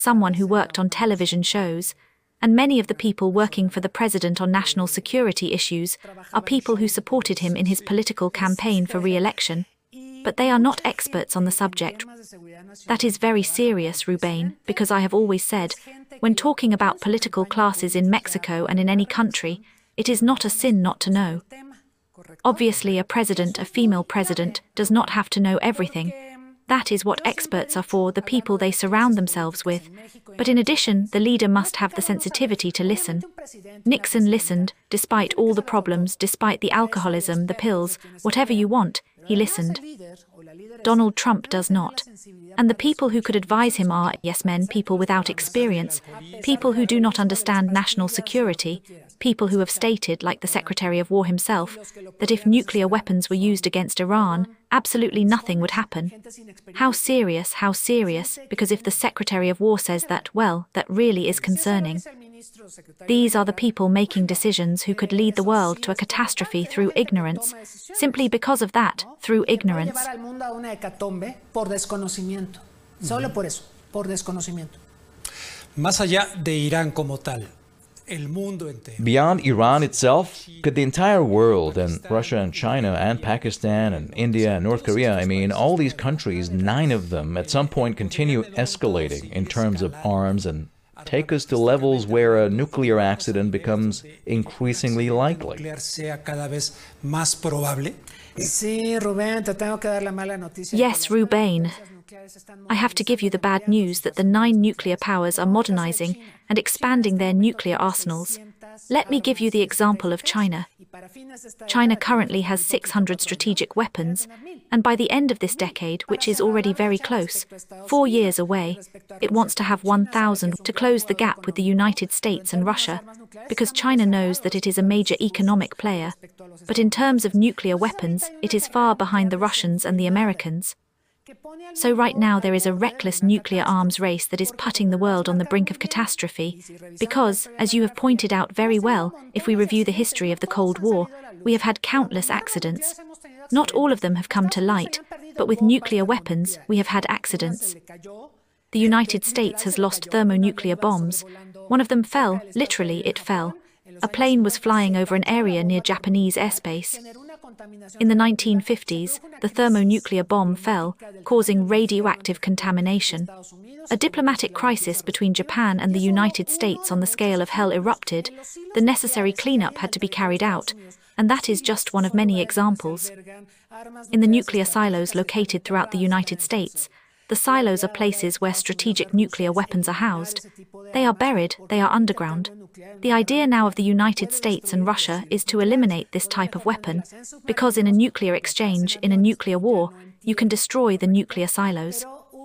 someone who worked on television shows, and many of the people working for the president on national security issues are people who supported him in his political campaign for re-election, but they are not experts on the subject. That is very serious, Rubain, because I have always said, when talking about political classes in Mexico and in any country, it is not a sin not to know. Obviously, a female president, does not have to know everything. That is what experts are for, the people they surround themselves with. But in addition, the leader must have the sensitivity to listen. Nixon listened, despite all the problems, despite the alcoholism, the pills, whatever you want, he listened. Donald Trump does not. And the people who could advise him are, yes men, people without experience, people who do not understand national security, people who have stated, like the Secretary of War himself, that if nuclear weapons were used against Iran, absolutely nothing would happen. How serious, because if the Secretary of War says that, well, that really is concerning. These are the people making decisions who could lead the world to a catastrophe through ignorance, simply because of that, through ignorance. Beyond Iran itself, could the entire world, and Russia and China and Pakistan and India and North Korea, I mean, all these countries, 9 of them, at some point continue escalating in terms of arms and take us to levels where a nuclear accident becomes increasingly likely? Yes, Rubain. I have to give you the bad news that the 9 nuclear powers are modernizing and expanding their nuclear arsenals. Let me give you the example of China. China currently has 600 strategic weapons, and by the end of this decade, which is already very close, 4 years away, it wants to have 1,000 to close the gap with the United States and Russia, because China knows that it is a major economic player. But in terms of nuclear weapons, it is far behind the Russians and the Americans. So right now there is a reckless nuclear arms race that is putting the world on the brink of catastrophe, because, as you have pointed out very well, if we review the history of the Cold War, we have had countless accidents. Not all of them have come to light, but with nuclear weapons, we have had accidents. The United States has lost thermonuclear bombs. One of them fell, literally it fell. A plane was flying over an area near Japanese airspace. In the 1950s, the thermonuclear bomb fell, causing radioactive contamination. A diplomatic crisis between Japan and the United States on the scale of hell erupted. The necessary cleanup had to be carried out, and that is just one of many examples. In the nuclear silos located throughout the United States, the silos are places where strategic nuclear weapons are housed. They are buried, they are underground. The idea now of the United States and Russia is to eliminate this type of weapon, because in a nuclear exchange, in a nuclear war, you can destroy the nuclear silos.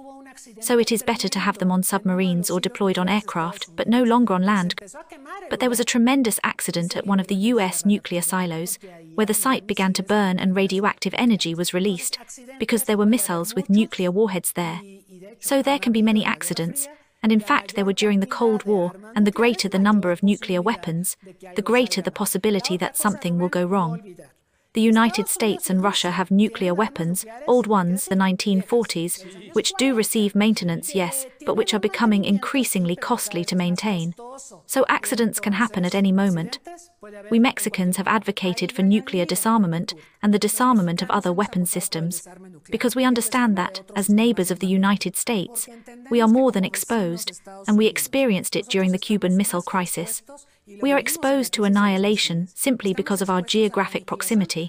So it is better to have them on submarines or deployed on aircraft, but no longer on land. But there was a tremendous accident at one of the US nuclear silos, where the site began to burn and radioactive energy was released, because there were missiles with nuclear warheads there. So there can be many accidents, and in fact there were during the Cold War, and the greater the number of nuclear weapons, the greater the possibility that something will go wrong. The United States and Russia have nuclear weapons, old ones, the 1940s, which do receive maintenance, yes, but which are becoming increasingly costly to maintain. So accidents can happen at any moment. We Mexicans have advocated for nuclear disarmament and the disarmament of other weapon systems, because we understand that, as neighbors of the United States, we are more than exposed, and we experienced it during the Cuban Missile Crisis. We are exposed to annihilation simply because of our geographic proximity.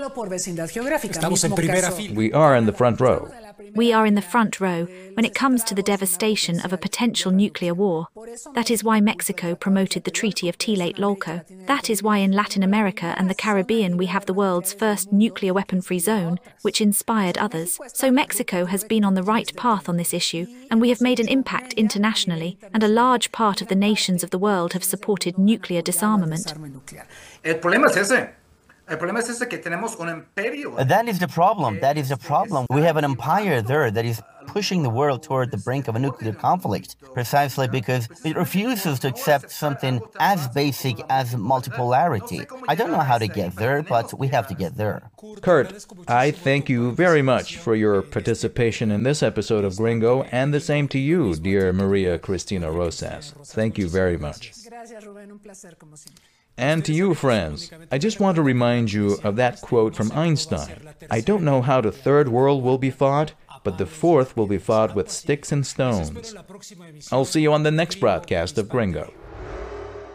We are in the front row. We are in the front row when it comes to the devastation of a potential nuclear war. That is why Mexico promoted the Treaty of Tlatelolco. That is why in Latin America and the Caribbean we have the world's first nuclear weapon-free zone, which inspired others. So Mexico has been on the right path on this issue, and we have made an impact internationally, and a large part of the nations of the world have supported nuclear disarmament. That is the problem. That is the problem. We have an empire there that is pushing the world toward the brink of a nuclear conflict, precisely because it refuses to accept something as basic as multipolarity. I don't know how to get there, but we have to get there. Kurt, I thank you very much for your participation in this episode of Gringo, and the same to you, dear Maria Cristina Rosas. Thank you very much. And to you, friends, I just want to remind you of that quote from Einstein. I don't know how the third world will be fought, but the fourth will be fought with sticks and stones. I'll see you on the next broadcast of Gringo.